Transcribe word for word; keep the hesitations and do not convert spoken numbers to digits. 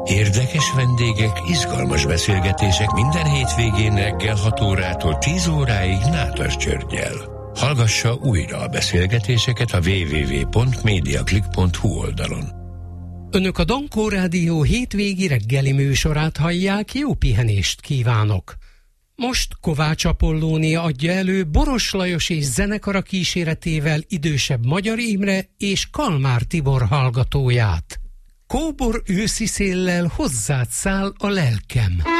Érdekes vendégek, izgalmas beszélgetések minden hétvégén reggel hat órától tíz óráig Nádas Györggyel. Hallgassa újra a beszélgetéseket a double-u double-u double-u pont mediaclick pont hu oldalon. Önök a Dankó Rádió hétvégi reggeli műsorát hallják, jó pihenést kívánok! Most Kovács Apollónia adja elő Boros Lajos és zenekara kíséretével idősebb Magyar Imre és Kalmár Tibor hallgatóját. Kóbor őszi széllel hozzád száll a lelkem.